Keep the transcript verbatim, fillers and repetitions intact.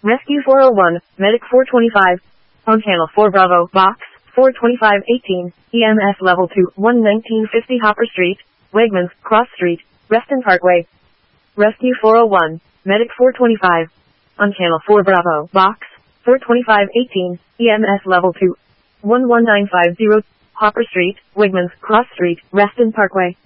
Rescue four oh one, Medic four twenty-five. On Channel four Bravo, Box four twenty-five eighteen, E M S Level two, one nineteen fifty Hopper Street, Wegmans, Cross Street, Reston Parkway. Rescue four oh one, Medic four twenty-five. On Channel four Bravo, Box four twenty-five eighteen, E M S Level two, one one nine five zero, Hopper Street, Wegmans, Cross Street, Reston Parkway.